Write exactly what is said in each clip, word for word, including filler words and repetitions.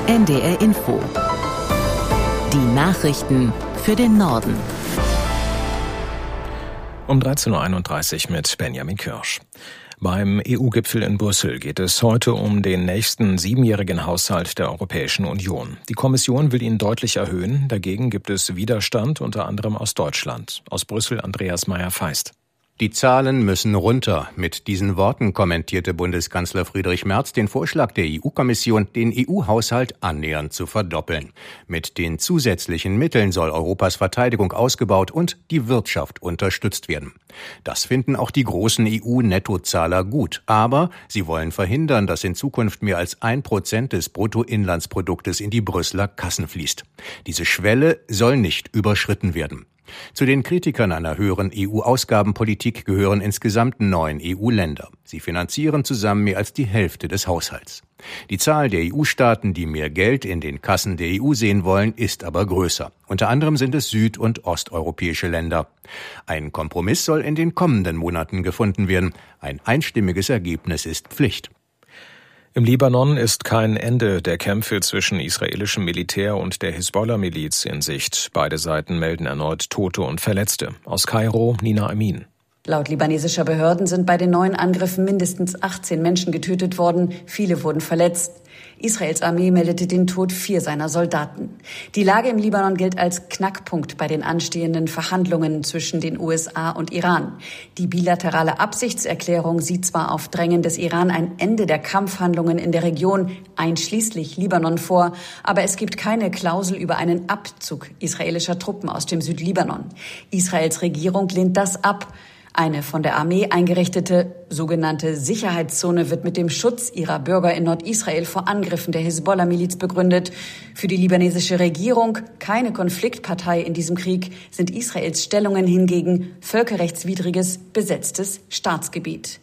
N D R Info. Die Nachrichten für den Norden. Um dreizehn Uhr einunddreißig mit Benjamin Kirsch. Beim E U-Gipfel in Brüssel geht es heute um den nächsten siebenjährigen Haushalt der Europäischen Union. Die Kommission will ihn deutlich erhöhen. Dagegen gibt es Widerstand, unter anderem aus Deutschland. Aus Brüssel Andreas Meyer-Feist. Die Zahlen müssen runter. Mit diesen Worten kommentierte Bundeskanzler Friedrich Merz den Vorschlag der E U-Kommission, den E U-Haushalt annähernd zu verdoppeln. Mit den zusätzlichen Mitteln soll Europas Verteidigung ausgebaut und die Wirtschaft unterstützt werden. Das finden auch die großen E U-Nettozahler gut. Aber sie wollen verhindern, dass in Zukunft mehr als ein Prozent des Bruttoinlandsproduktes in die Brüsseler Kassen fließt. Diese Schwelle soll nicht überschritten werden. Zu den Kritikern einer höheren E U-Ausgabenpolitik gehören insgesamt neun E U-Länder. Sie finanzieren zusammen mehr als die Hälfte des Haushalts. Die Zahl der E U-Staaten, die mehr Geld in den Kassen der E U sehen wollen, ist aber größer. Unter anderem sind es süd- und osteuropäische Länder. Ein Kompromiss soll in den kommenden Monaten gefunden werden. Ein einstimmiges Ergebnis ist Pflicht. Im Libanon ist kein Ende der Kämpfe zwischen israelischem Militär und der Hisbollah-Miliz in Sicht. Beide Seiten melden erneut Tote und Verletzte. Aus Kairo, Nina Amin. Laut libanesischer Behörden sind bei den neuen Angriffen mindestens achtzehn Menschen getötet worden. Viele wurden verletzt. Israels Armee meldete den Tod vier seiner Soldaten. Die Lage im Libanon gilt als Knackpunkt bei den anstehenden Verhandlungen zwischen den U S A und Iran. Die bilaterale Absichtserklärung sieht zwar auf Drängen des Iran ein Ende der Kampfhandlungen in der Region, einschließlich Libanon, vor, aber es gibt keine Klausel über einen Abzug israelischer Truppen aus dem Südlibanon. Israels Regierung lehnt das ab. Eine von der Armee eingerichtete sogenannte Sicherheitszone wird mit dem Schutz ihrer Bürger in Nordisrael vor Angriffen der Hisbollah-Miliz begründet. Für die libanesische Regierung, keine Konfliktpartei in diesem Krieg, sind Israels Stellungen hingegen völkerrechtswidriges, besetztes Staatsgebiet.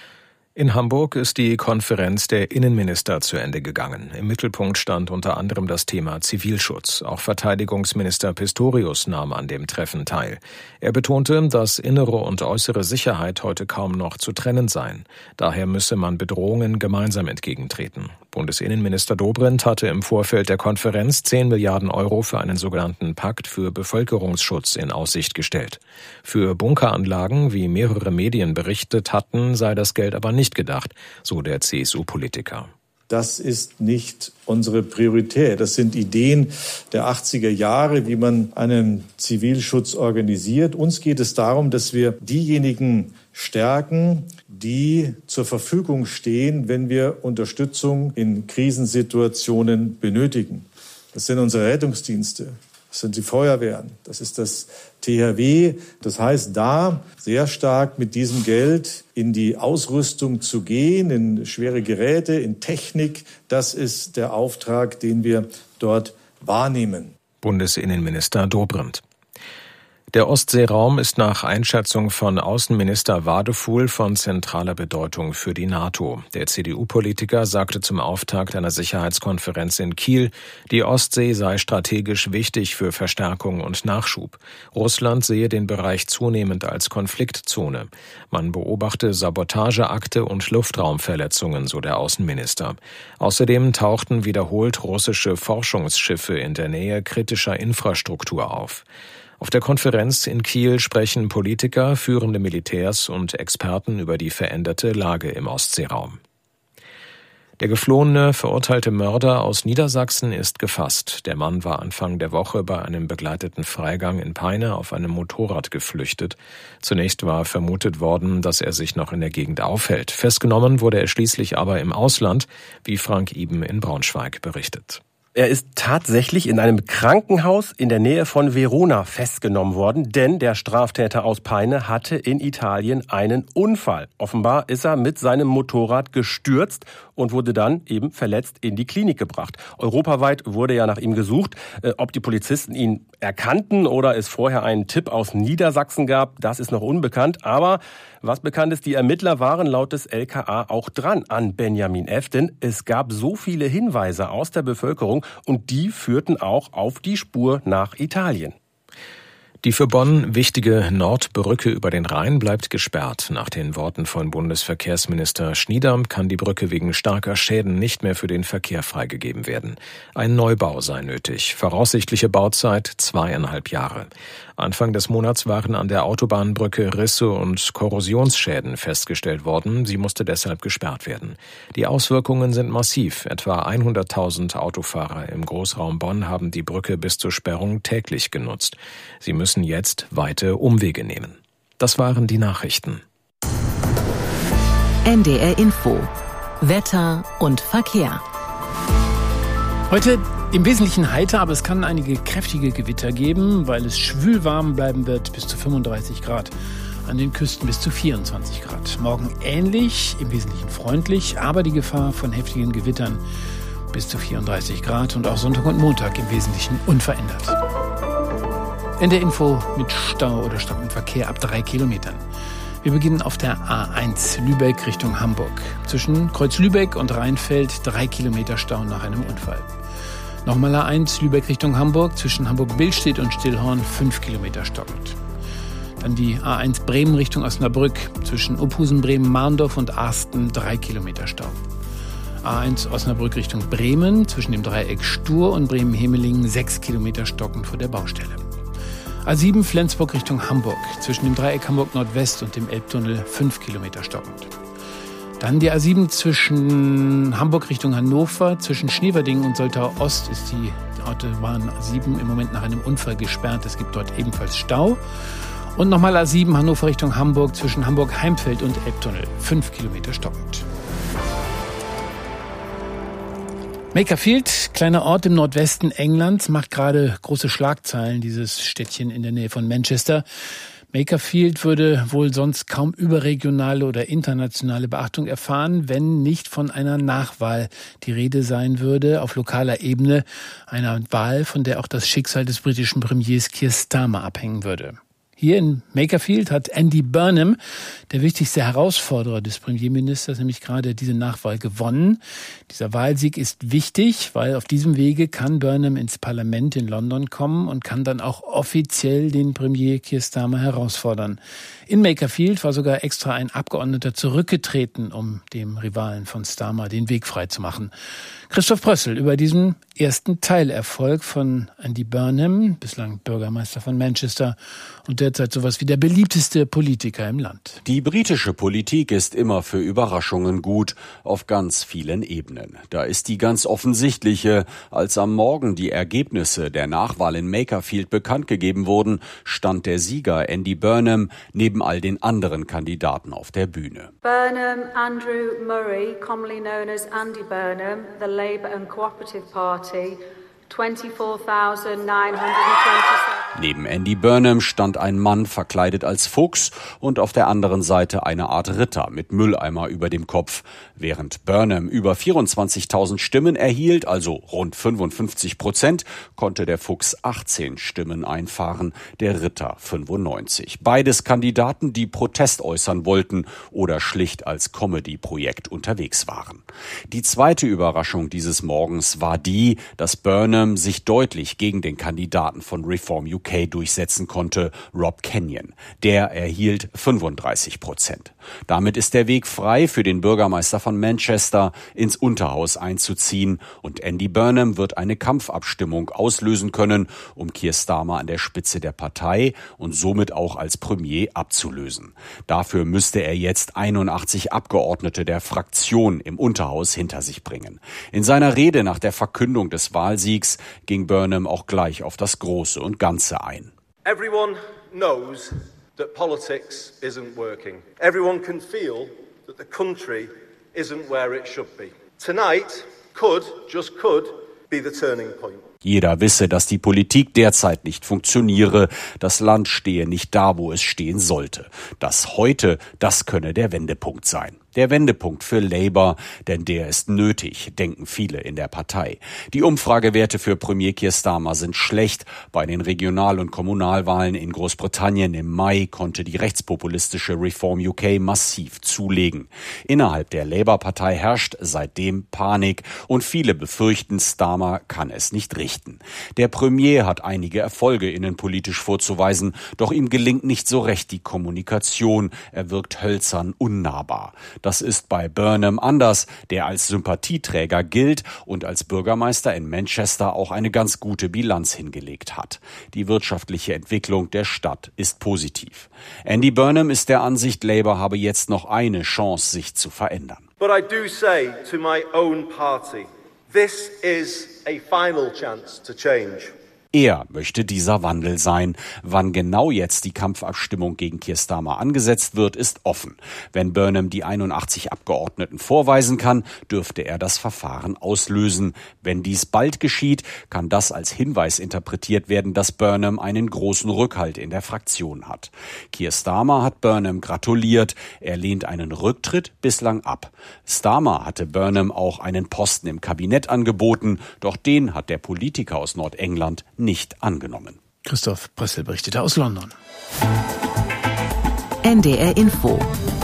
In Hamburg ist die Konferenz der Innenminister zu Ende gegangen. Im Mittelpunkt stand unter anderem das Thema Zivilschutz. Auch Verteidigungsminister Pistorius nahm an dem Treffen teil. Er betonte, dass innere und äußere Sicherheit heute kaum noch zu trennen seien. Daher müsse man Bedrohungen gemeinsam entgegentreten. Bundesinnenminister Dobrindt hatte im Vorfeld der Konferenz zehn Milliarden Euro für einen sogenannten Pakt für Bevölkerungsschutz in Aussicht gestellt. Für Bunkeranlagen, wie mehrere Medien berichtet hatten, sei das Geld aber nicht gedacht, so der C S U-Politiker. Das ist nicht unsere Priorität. Das sind Ideen der achtziger Jahre, wie man einen Zivilschutz organisiert. Uns geht es darum, dass wir diejenigen stärken, die zur Verfügung stehen, wenn wir Unterstützung in Krisensituationen benötigen. Das sind unsere Rettungsdienste, das sind die Feuerwehren, das ist das T H W. Das heißt, da sehr stark mit diesem Geld in die Ausrüstung zu gehen, in schwere Geräte, in Technik, das ist der Auftrag, den wir dort wahrnehmen. Bundesinnenminister Dobrindt. Der Ostseeraum ist nach Einschätzung von Außenminister Wadefuhl von zentraler Bedeutung für die NATO. Der C D U-Politiker sagte zum Auftakt einer Sicherheitskonferenz in Kiel, die Ostsee sei strategisch wichtig für Verstärkung und Nachschub. Russland sehe den Bereich zunehmend als Konfliktzone. Man beobachte Sabotageakte und Luftraumverletzungen, so der Außenminister. Außerdem tauchten wiederholt russische Forschungsschiffe in der Nähe kritischer Infrastruktur auf. Auf der Konferenz in Kiel sprechen Politiker, führende Militärs und Experten über die veränderte Lage im Ostseeraum. Der geflohene, verurteilte Mörder aus Niedersachsen ist gefasst. Der Mann war Anfang der Woche bei einem begleiteten Freigang in Peine auf einem Motorrad geflüchtet. Zunächst war vermutet worden, dass er sich noch in der Gegend aufhält. Festgenommen wurde er schließlich aber im Ausland, wie Frank Iben in Braunschweig berichtet. Er ist tatsächlich in einem Krankenhaus in der Nähe von Verona festgenommen worden, denn der Straftäter aus Peine hatte in Italien einen Unfall. Offenbar ist er mit seinem Motorrad gestürzt und wurde dann eben verletzt in die Klinik gebracht. Europaweit wurde ja nach ihm gesucht. Ob die Polizisten ihn erkannten oder es vorher einen Tipp aus Niedersachsen gab, das ist noch unbekannt. Aber was bekannt ist, die Ermittler waren laut des L K A auch dran an Benjamin F., denn es gab so viele Hinweise aus der Bevölkerung und die führten auch auf die Spur nach Italien. Die für Bonn wichtige Nordbrücke über den Rhein bleibt gesperrt. Nach den Worten von Bundesverkehrsminister Schnieder kann die Brücke wegen starker Schäden nicht mehr für den Verkehr freigegeben werden. Ein Neubau sei nötig. Voraussichtliche Bauzeit zweieinhalb Jahre. Anfang des Monats waren an der Autobahnbrücke Risse und Korrosionsschäden festgestellt worden. Sie musste deshalb gesperrt werden. Die Auswirkungen sind massiv. Etwa hunderttausend Autofahrer im Großraum Bonn haben die Brücke bis zur Sperrung täglich genutzt. Sie müssen jetzt weite Umwege nehmen. Das waren die Nachrichten. N D R Info. Wetter und Verkehr. Heute im Wesentlichen heiter, aber es kann einige kräftige Gewitter geben, weil es schwül warm bleiben wird, bis zu fünfunddreißig Grad. An den Küsten bis zu vierundzwanzig Grad. Morgen ähnlich, im Wesentlichen freundlich, aber die Gefahr von heftigen Gewittern bis zu vierunddreißig Grad und auch Sonntag und Montag im Wesentlichen unverändert. In der Info mit Stau oder stockendem Verkehr ab drei Kilometern. Wir beginnen auf der A eins Lübeck Richtung Hamburg. Zwischen Kreuz Lübeck und Rheinfeld drei Kilometer Stau nach einem Unfall. Nochmal A eins Lübeck Richtung Hamburg. Zwischen Hamburg-Billstedt und Stillhorn fünf Kilometer stockend. Dann die A eins Bremen Richtung Osnabrück. Zwischen Uphusen, Bremen, Mahndorf und Arsten drei Kilometer Stau. A eins Osnabrück Richtung Bremen. Zwischen dem Dreieck Stur und Bremen-Hemelingen sechs Kilometer stockend vor der Baustelle. A sieben Flensburg Richtung Hamburg. Zwischen dem Dreieck Hamburg Nordwest und dem Elbtunnel fünf Kilometer stockend. Dann die A sieben zwischen Hamburg Richtung Hannover. Zwischen Schneverdingen und Soltau Ost ist die Autobahn A sieben im Moment nach einem Unfall gesperrt. Es gibt dort ebenfalls Stau. Und nochmal A sieben Hannover Richtung Hamburg. Zwischen Hamburg-Heimfeld und Elbtunnel fünf Kilometer stockend. Makerfield, kleiner Ort im Nordwesten Englands, macht gerade große Schlagzeilen, dieses Städtchen in der Nähe von Manchester. Makerfield würde wohl sonst kaum überregionale oder internationale Beachtung erfahren, wenn nicht von einer Nachwahl die Rede sein würde auf lokaler Ebene, einer Wahl, von der auch das Schicksal des britischen Premiers Keir Starmer abhängen würde. Hier in Makerfield hat Andy Burnham, der wichtigste Herausforderer des Premierministers, nämlich gerade diese Nachwahl gewonnen. Dieser Wahlsieg ist wichtig, weil auf diesem Wege kann Burnham ins Parlament in London kommen und kann dann auch offiziell den Premier Keir Starmer herausfordern. In Makerfield war sogar extra ein Abgeordneter zurückgetreten, um dem Rivalen von Starmer den Weg freizumachen. Christoph Brössel über diesen ersten Teilerfolg von Andy Burnham, bislang Bürgermeister von Manchester und derzeit sowas wie der beliebteste Politiker im Land. Die britische Politik ist immer für Überraschungen gut, auf ganz vielen Ebenen. Da ist die ganz offensichtliche, als am Morgen die Ergebnisse der Nachwahl in Makerfield bekannt gegeben wurden, stand der Sieger Andy Burnham neben all den anderen Kandidaten auf der Bühne. Burnham Andrew Murray, commonly known as Andy Burnham, the Labour and Cooperative Party, twenty-four thousand nine hundred twenty-seven. Neben Andy Burnham stand ein Mann verkleidet als Fuchs und auf der anderen Seite eine Art Ritter mit Mülleimer über dem Kopf. Während Burnham über vierundzwanzigtausend Stimmen erhielt, also rund fünfundfünfzig Prozent, konnte der Fuchs achtzehn Stimmen einfahren, der Ritter fünfundneunzig. Beides Kandidaten, die Protest äußern wollten oder schlicht als Comedy-Projekt unterwegs waren. Die zweite Überraschung dieses Morgens war die, dass Burnham sich deutlich gegen den Kandidaten von Reform U K durchsetzen konnte, Rob Kenyon. Der erhielt fünfunddreißig Prozent. Damit ist der Weg frei für den Bürgermeister von Manchester, ins Unterhaus einzuziehen, und Andy Burnham wird eine Kampfabstimmung auslösen können, um Keir Starmer an der Spitze der Partei und somit auch als Premier abzulösen. Dafür müsste er jetzt einundachtzig Abgeordnete der Fraktion im Unterhaus hinter sich bringen. In seiner Rede nach der Verkündung des Wahlsiegs ging Burnham auch gleich auf das Große und Ganze ein. Everyone knows that politics isn't working. Everyone can feel that the country isn't where it should be. Tonight could, just could, be the turning point. Jeder wisse, dass die Politik derzeit nicht funktioniere. Das Land stehe nicht da, wo es stehen sollte. Das heute, das könne der Wendepunkt sein. Der Wendepunkt für Labour, denn der ist nötig, denken viele in der Partei. Die Umfragewerte für Premier Keir Starmer sind schlecht. Bei den Regional- und Kommunalwahlen in Großbritannien im Mai konnte die rechtspopulistische Reform U K massiv zulegen. Innerhalb der Labour-Partei herrscht seitdem Panik und viele befürchten, Starmer kann es nicht richten. Der Premier hat einige Erfolge innenpolitisch vorzuweisen, doch ihm gelingt nicht so recht die Kommunikation. Er wirkt hölzern, unnahbar. Das ist bei Burnham anders, der als Sympathieträger gilt und als Bürgermeister in Manchester auch eine ganz gute Bilanz hingelegt hat. Die wirtschaftliche Entwicklung der Stadt ist positiv. Andy Burnham ist der Ansicht, Labour habe jetzt noch eine Chance, sich zu verändern. But I do say to my own party, this is a final chance to change. Er möchte dieser Wandel sein. Wann genau jetzt die Kampfabstimmung gegen Keir Starmer angesetzt wird, ist offen. Wenn Burnham die einundachtzig Abgeordneten vorweisen kann, dürfte er das Verfahren auslösen. Wenn dies bald geschieht, kann das als Hinweis interpretiert werden, dass Burnham einen großen Rückhalt in der Fraktion hat. Keir Starmer hat Burnham gratuliert. Er lehnt einen Rücktritt bislang ab. Starmer hatte Burnham auch einen Posten im Kabinett angeboten, doch den hat der Politiker aus Nordengland nicht angenommen. Christoph Brössel berichtete aus London. N D R Info.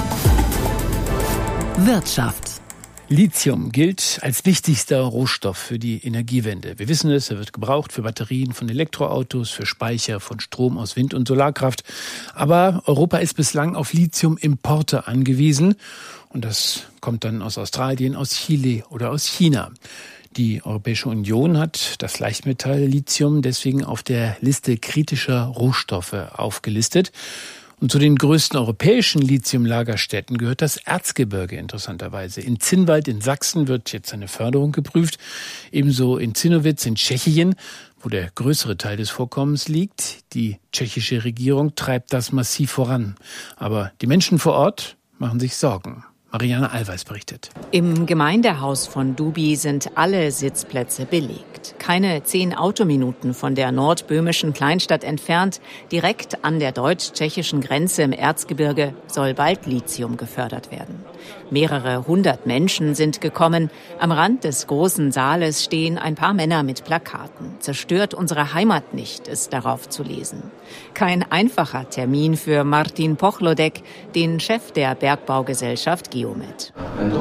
Wirtschaft. Lithium gilt als wichtigster Rohstoff für die Energiewende. Wir wissen es, er wird gebraucht für Batterien von Elektroautos, für Speicher von Strom aus Wind- und Solarkraft. Aber Europa ist bislang auf Lithium-Importe angewiesen. Und das kommt dann aus Australien, aus Chile oder aus China. Die Europäische Union hat das Leichtmetall Lithium deswegen auf der Liste kritischer Rohstoffe aufgelistet. Und zu den größten europäischen Lithiumlagerstätten gehört das Erzgebirge interessanterweise. In Zinnwald in Sachsen wird jetzt eine Förderung geprüft. Ebenso in Zinnowitz in Tschechien, wo der größere Teil des Vorkommens liegt. Die tschechische Regierung treibt das massiv voran. Aber die Menschen vor Ort machen sich Sorgen. Marianne Allweis berichtet. Im Gemeindehaus von Dubi sind alle Sitzplätze belegt. Keine zehn Autominuten von der nordböhmischen Kleinstadt entfernt, direkt an der deutsch-tschechischen Grenze im Erzgebirge, soll bald Lithium gefördert werden. Mehrere hundert Menschen sind gekommen. Am Rand des großen Saales stehen ein paar Männer mit Plakaten. Zerstört unsere Heimat nicht, ist darauf zu lesen. Kein einfacher Termin für Martin Pochlodek, den Chef der Bergbaugesellschaft Geomet.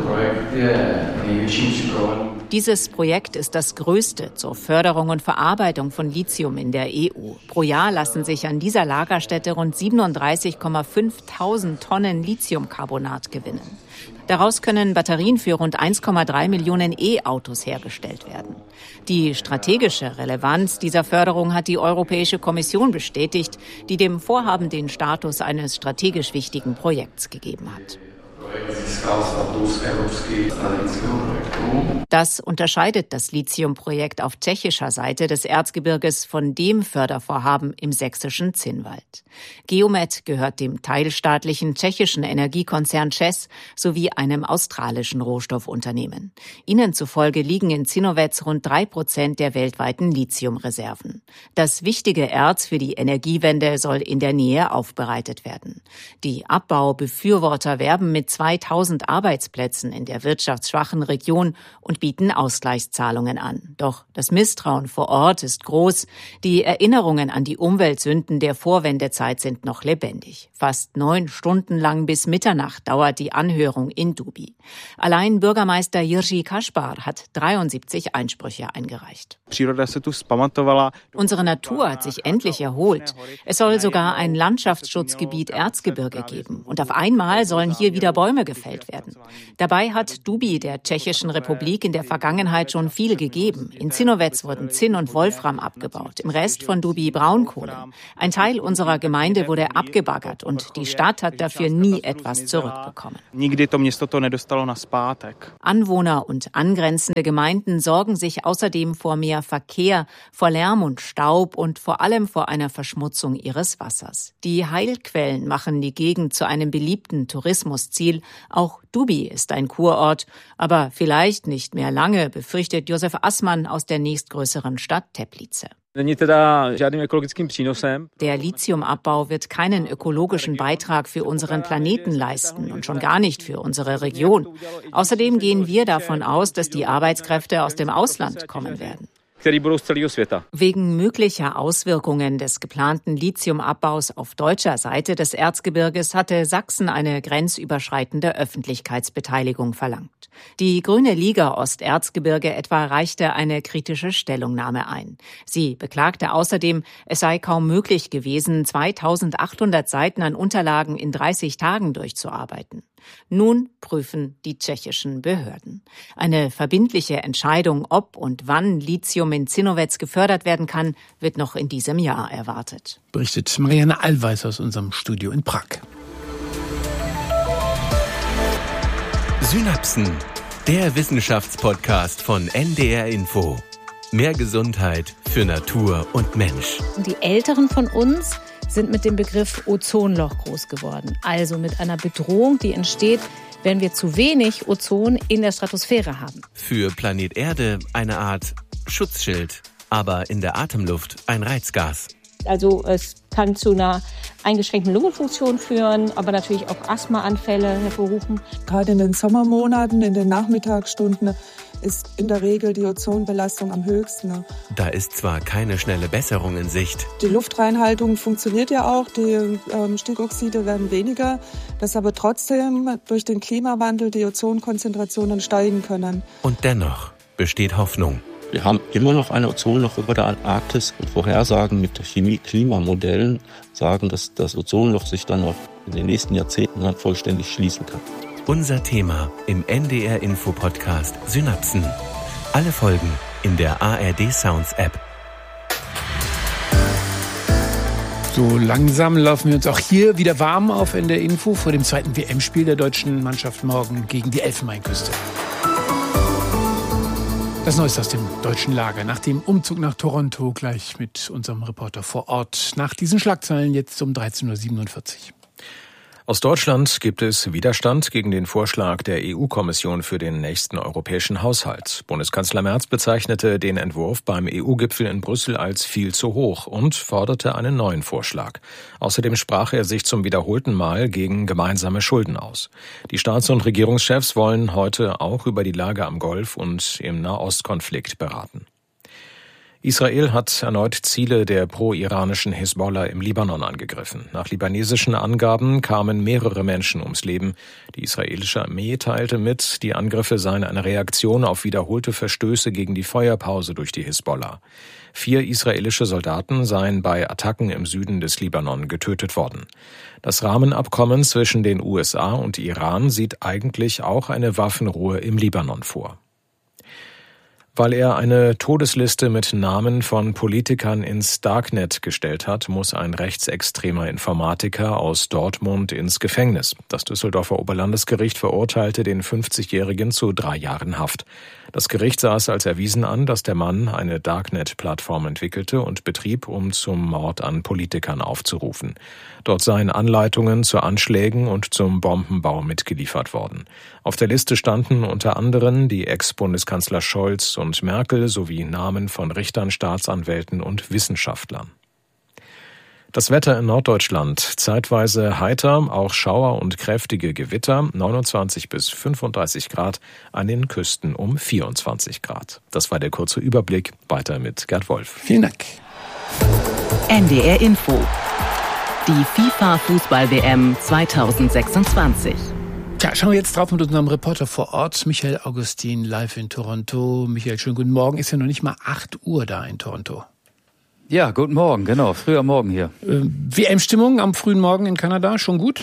Dieses Projekt ist das größte zur Förderung und Verarbeitung von Lithium in der E U. Pro Jahr lassen sich an dieser Lagerstätte rund siebenunddreißig Komma fünftausend Tonnen Lithiumcarbonat gewinnen. Daraus können Batterien für rund eins Komma drei Millionen E-Autos hergestellt werden. Die strategische Relevanz dieser Förderung hat die Europäische Kommission bestätigt, die dem Vorhaben den Status eines strategisch wichtigen Projekts gegeben hat. Das unterscheidet das Lithiumprojekt auf tschechischer Seite des Erzgebirges von dem Fördervorhaben im sächsischen Zinnwald. Geomet gehört dem teilstaatlichen tschechischen Energiekonzern ČEZ sowie einem australischen Rohstoffunternehmen. Ihnen zufolge liegen in Zinnowetz rund drei Prozent der weltweiten Lithiumreserven. Das wichtige Erz für die Energiewende soll in der Nähe aufbereitet werden. Die Abbaubefürworter werben mit zweitausend Arbeitsplätzen in der wirtschaftsschwachen Region und bieten Ausgleichszahlungen an. Doch das Misstrauen vor Ort ist groß. Die Erinnerungen an die Umweltsünden der Vorwendezeit sind noch lebendig. Fast neun Stunden lang bis Mitternacht dauert die Anhörung in Dubi. Allein Bürgermeister Jiří Kaspar hat dreiundsiebzig Einsprüche eingereicht. Unsere Natur hat sich endlich erholt. Es soll sogar ein Landschaftsschutzgebiet Erzgebirge geben. Und auf einmal sollen hier wieder Bäume gefällt werden. Dabei hat Dubi der Tschechischen Republik in der Vergangenheit schon viel gegeben. In Zinnowetz wurden Zinn und Wolfram abgebaut, im Rest von Dubi Braunkohle. Ein Teil unserer Gemeinde wurde abgebaggert und die Stadt hat dafür nie etwas zurückbekommen. Anwohner und angrenzende Gemeinden sorgen sich außerdem vor mehr Verkehr, vor Lärm und Staub und vor allem vor einer Verschmutzung ihres Wassers. Die Heilquellen machen die Gegend zu einem beliebten Tourismusziel. Auch Dubi ist ein Kurort, aber vielleicht nicht mehr lange, befürchtet Josef Assmann aus der nächstgrößeren Stadt Teplice. Der Lithiumabbau wird keinen ökologischen Beitrag für unseren Planeten leisten und schon gar nicht für unsere Region. Außerdem gehen wir davon aus, dass die Arbeitskräfte aus dem Ausland kommen werden. Wegen möglicher Auswirkungen des geplanten Lithiumabbaus auf deutscher Seite des Erzgebirges hatte Sachsen eine grenzüberschreitende Öffentlichkeitsbeteiligung verlangt. Die Grüne Liga Osterzgebirge etwa reichte eine kritische Stellungnahme ein. Sie beklagte außerdem, es sei kaum möglich gewesen, zweitausendachthundert Seiten an Unterlagen in dreißig Tagen durchzuarbeiten. Nun prüfen die tschechischen Behörden. Eine verbindliche Entscheidung, ob und wann Lithium in Zinnowetz gefördert werden kann, wird noch in diesem Jahr erwartet. Berichtet Marianne Allweis aus unserem Studio in Prag. Synapsen, der Wissenschaftspodcast von N D R Info. Mehr Gesundheit für Natur und Mensch. Die Älteren von uns sind mit dem Begriff Ozonloch groß geworden. Also mit einer Bedrohung, die entsteht, wenn wir zu wenig Ozon in der Stratosphäre haben. Für Planet Erde eine Art Schutzschild, aber in der Atemluft ein Reizgas. Also es kann zu einer eingeschränkten Lungenfunktion führen, aber natürlich auch Asthmaanfälle hervorrufen. Gerade in den Sommermonaten, in den Nachmittagsstunden, ist in der Regel die Ozonbelastung am höchsten. Da ist zwar keine schnelle Besserung in Sicht. Die Luftreinhaltung funktioniert ja auch, die ähm, Stickoxide werden weniger, dass aber trotzdem durch den Klimawandel die Ozonkonzentrationen steigen können. Und dennoch besteht Hoffnung. Wir haben immer noch ein Ozonloch über der Antarktis und Vorhersagen mit Chemie-Klimamodellen sagen, dass das Ozonloch sich dann auch in den nächsten Jahrzehnten dann vollständig schließen kann. Unser Thema im N D R Info Podcast Synapsen. Alle Folgen in der A R D Sounds App. So langsam laufen wir uns auch hier wieder warm auf N D R Info vor dem zweiten W M-Spiel der deutschen Mannschaft morgen gegen die Elfenbeinküste. Das Neueste aus dem deutschen Lager. Nach dem Umzug nach Toronto gleich mit unserem Reporter vor Ort. Nach diesen Schlagzeilen jetzt um dreizehn Uhr siebenundvierzig. Aus Deutschland gibt es Widerstand gegen den Vorschlag der E U-Kommission für den nächsten europäischen Haushalt. Bundeskanzler Merz bezeichnete den Entwurf beim E U-Gipfel in Brüssel als viel zu hoch und forderte einen neuen Vorschlag. Außerdem sprach er sich zum wiederholten Mal gegen gemeinsame Schulden aus. Die Staats- und Regierungschefs wollen heute auch über die Lage am Golf und im Nahostkonflikt beraten. Israel hat erneut Ziele der pro-iranischen Hisbollah im Libanon angegriffen. Nach libanesischen Angaben kamen mehrere Menschen ums Leben. Die israelische Armee teilte mit, die Angriffe seien eine Reaktion auf wiederholte Verstöße gegen die Feuerpause durch die Hisbollah. Vier israelische Soldaten seien bei Attacken im Süden des Libanon getötet worden. Das Rahmenabkommen zwischen den U S A und Iran sieht eigentlich auch eine Waffenruhe im Libanon vor. Weil er eine Todesliste mit Namen von Politikern ins Darknet gestellt hat, muss ein rechtsextremer Informatiker aus Dortmund ins Gefängnis. Das Düsseldorfer Oberlandesgericht verurteilte den fünfzigjährigen zu drei Jahren Haft. Das Gericht sah es als erwiesen an, dass der Mann eine Darknet-Plattform entwickelte und betrieb, um zum Mord an Politikern aufzurufen. Dort seien Anleitungen zu Anschlägen und zum Bombenbau mitgeliefert worden. Auf der Liste standen unter anderem die Ex-Bundeskanzler Scholz und Merkel sowie Namen von Richtern, Staatsanwälten und Wissenschaftlern. Das Wetter in Norddeutschland. Zeitweise heiter, auch Schauer und kräftige Gewitter, neunundzwanzig bis fünfunddreißig Grad, an den Küsten um vierundzwanzig Grad. Das war der kurze Überblick. Weiter mit Gerd Wolf. Vielen Dank. N D R Info. Die FIFA-Fußball-W M zweitausendsechsundzwanzig. Tja, schauen wir jetzt drauf mit unserem Reporter vor Ort, Michael Augustin, live in Toronto. Michael, schönen guten Morgen. Ist ja noch nicht mal acht Uhr da in Toronto. Ja, guten Morgen, genau, früher Morgen hier. Äh, W M-Stimmung am frühen Morgen in Kanada, schon gut?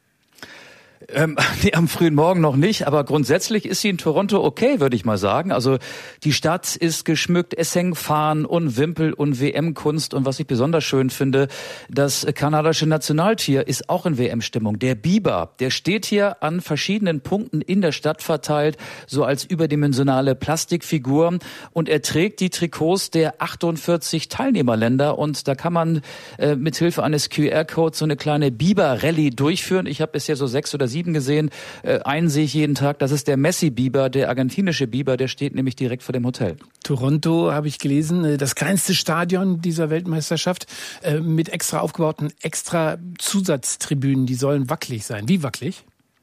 Ähm, nee, am frühen Morgen noch nicht, aber grundsätzlich ist sie in Toronto okay, würde ich mal sagen. Also die Stadt ist geschmückt, es hängen Fahnen und Wimpel und W M-Kunst. Und was ich besonders schön finde, das kanadische Nationaltier ist auch in W M-Stimmung. Der Biber, der steht hier an verschiedenen Punkten in der Stadt verteilt, so als überdimensionale Plastikfigur. Und er trägt die Trikots der achtundvierzig Teilnehmerländer. Und da kann man äh, mit Hilfe eines Q R-Codes so eine kleine Biber-Rallye durchführen. Ich habe bisher so sechs oder sieben sieben gesehen. Äh, einen sehe ich jeden Tag, das ist der Messi-Biber, der argentinische Biber, der steht nämlich direkt vor dem Hotel. Toronto, habe ich gelesen, das kleinste Stadion dieser Weltmeisterschaft äh, mit extra aufgebauten, extra Zusatztribünen, die sollen wackelig sein. Wie wackelig?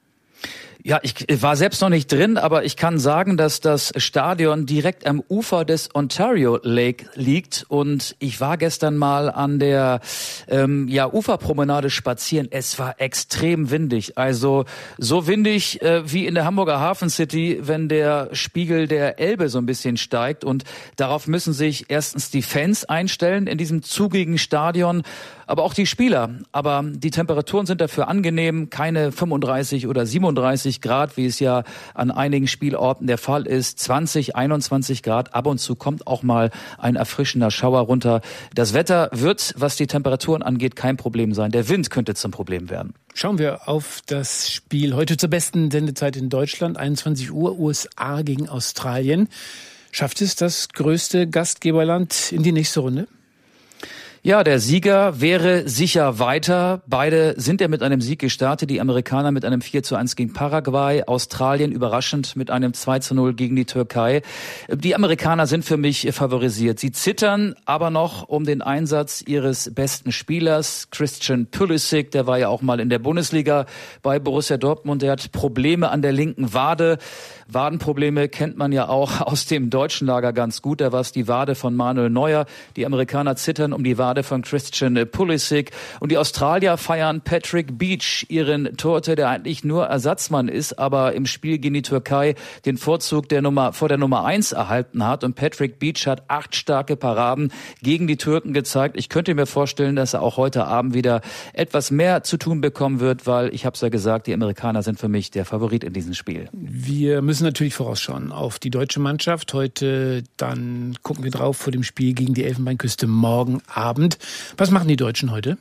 Ja, ich war selbst noch nicht drin, aber ich kann sagen, dass das Stadion direkt am Ufer des Ontario Lake liegt und ich war gestern mal an der ähm, ja Uferpromenade spazieren. Es war extrem windig, also so windig äh, wie in der Hamburger Hafen City, wenn der Spiegel der Elbe so ein bisschen steigt und darauf müssen sich erstens die Fans einstellen in diesem zugigen Stadion, aber auch die Spieler. Aber die Temperaturen sind dafür angenehm, keine fünfunddreißig oder siebenunddreißig Grad, wie es ja an einigen Spielorten der Fall ist. zwanzig, einundzwanzig Grad. Ab und zu kommt auch mal ein erfrischender Schauer runter. Das Wetter wird, was die Temperaturen angeht, kein Problem sein. Der Wind könnte zum Problem werden. Schauen wir auf das Spiel heute zur besten Sendezeit in Deutschland. einundzwanzig Uhr, U S A gegen Australien. Schafft es das größte Gastgeberland in die nächste Runde? Ja, der Sieger wäre sicher weiter. Beide sind ja mit einem Sieg gestartet. Die Amerikaner mit einem vier zu eins gegen Paraguay, Australien überraschend mit einem zwei zu null gegen die Türkei. Die Amerikaner sind für mich favorisiert. Sie zittern aber noch um den Einsatz ihres besten Spielers, Christian Pulisic. Der war ja auch mal in der Bundesliga bei Borussia Dortmund. Der hat Probleme an der linken Wade. Wadenprobleme kennt man ja auch aus dem deutschen Lager ganz gut. Da war es die Wade von Manuel Neuer. Die Amerikaner zittern um die Wade von Christian Pulisic. Und die Australier feiern Patrick Beach, ihren Torhüter, der eigentlich nur Ersatzmann ist, aber im Spiel gegen die Türkei den Vorzug der Nummer, vor der Nummer eins erhalten hat. Und Patrick Beach hat acht starke Paraden gegen die Türken gezeigt. Ich könnte mir vorstellen, dass er auch heute Abend wieder etwas mehr zu tun bekommen wird, weil, ich habe es ja gesagt, die Amerikaner sind für mich der Favorit in diesem Spiel. Wir müssen natürlich vorausschauen auf die deutsche Mannschaft. Heute dann gucken wir drauf vor dem Spiel gegen die Elfenbeinküste morgen Abend. Was machen die Deutschen heute?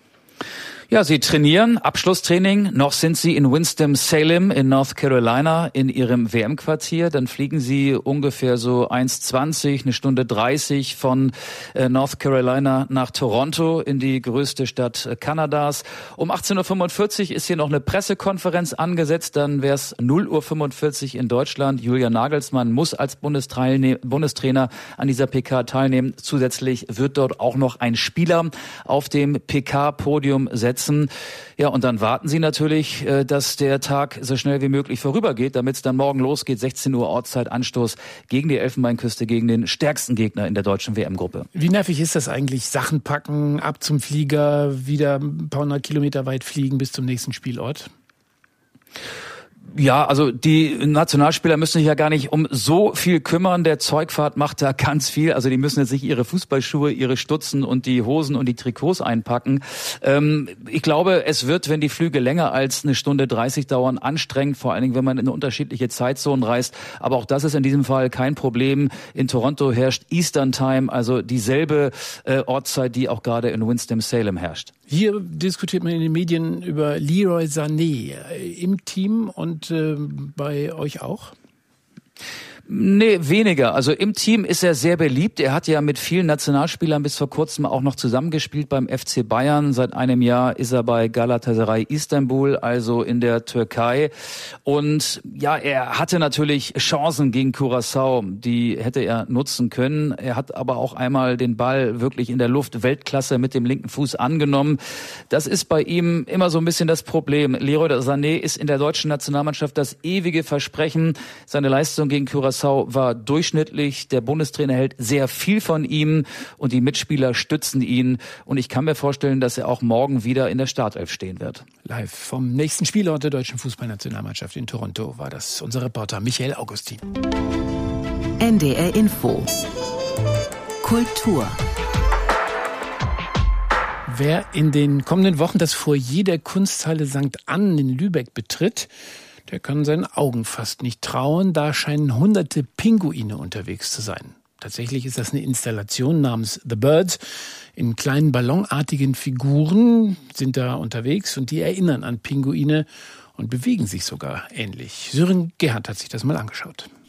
Ja, sie trainieren, Abschlusstraining. Noch sind sie in Winston-Salem in North Carolina in ihrem W M-Quartier. Dann fliegen sie ungefähr so eins zwanzig, eine Stunde dreißig von äh, North Carolina nach Toronto in die größte Stadt äh, Kanadas. Um achtzehn Uhr fünfundvierzig ist hier noch eine Pressekonferenz angesetzt. Dann wäre es null Uhr fünfundvierzig in Deutschland. Julian Nagelsmann muss als Bundestrainer an dieser P K teilnehmen. Zusätzlich wird dort auch noch ein Spieler auf dem P K-Podium setzen. Ja, und dann warten sie natürlich, dass der Tag so schnell wie möglich vorübergeht, damit es dann morgen losgeht, sechzehn Uhr Ortszeit, Anstoß gegen die Elfenbeinküste, gegen den stärksten Gegner in der deutschen W M-Gruppe. Wie nervig ist das eigentlich? Sachen packen, ab zum Flieger, wieder ein paar hundert Kilometer weit fliegen bis zum nächsten Spielort? Ja, also die Nationalspieler müssen sich ja gar nicht um so viel kümmern. Der Zeugfahrt macht da ganz viel. Also die müssen jetzt sich ihre Fußballschuhe, ihre Stutzen und die Hosen und die Trikots einpacken. Ähm, ich glaube, es wird, wenn die Flüge länger als eine Stunde dreißig dauern, anstrengend, vor allen Dingen, wenn man in unterschiedliche Zeitzonen reist. Aber auch das ist in diesem Fall kein Problem. In Toronto herrscht Eastern Time, also dieselbe äh, Ortszeit, die auch gerade in Winston-Salem herrscht. Hier diskutiert man in den Medien über Leroy Sané im Team und äh, bei euch auch? Nee, weniger. Also im Team ist er sehr beliebt. Er hat ja mit vielen Nationalspielern bis vor kurzem auch noch zusammengespielt beim F C Bayern. Seit einem Jahr ist er bei Galatasaray Istanbul, also in der Türkei. Und ja, er hatte natürlich Chancen gegen Curaçao, die hätte er nutzen können. Er hat aber auch einmal den Ball wirklich in der Luft Weltklasse mit dem linken Fuß angenommen. Das ist bei ihm immer so ein bisschen das Problem. Leroy Sané ist in der deutschen Nationalmannschaft das ewige Versprechen. Seine Leistung gegen Curaçao war durchschnittlich. Der Bundestrainer hält sehr viel von ihm und die Mitspieler stützen ihn. Und ich kann mir vorstellen, dass er auch morgen wieder in der Startelf stehen wird. Live vom nächsten Spielort der deutschen Fußballnationalmannschaft in Toronto war das unser Reporter Michael Augustin. N D R Info. Kultur. Wer in den kommenden Wochen das Foyer der Kunsthalle Sankt Ann in Lübeck betritt, der kann seinen Augen fast nicht trauen. Da scheinen hunderte Pinguine unterwegs zu sein. Tatsächlich ist das eine Installation namens The Birds. In kleinen ballonartigen Figuren sind da unterwegs und die erinnern an Pinguine und bewegen sich sogar ähnlich. Sören Gerhardt hat sich das mal angeschaut.